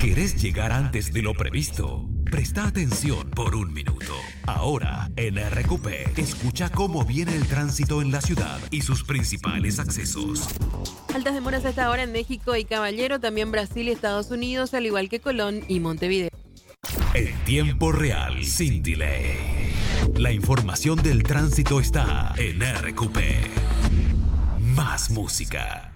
¿Querés llegar antes de lo previsto? Presta atención por un minuto. Ahora, en RQP, escucha cómo viene el tránsito en la ciudad y sus principales accesos. Altas demoras hasta ahora en México y Caballero, también Brasil y Estados Unidos, al igual que Colón y Montevideo. En tiempo real, sin delay. La información del tránsito está en RQP. Más música.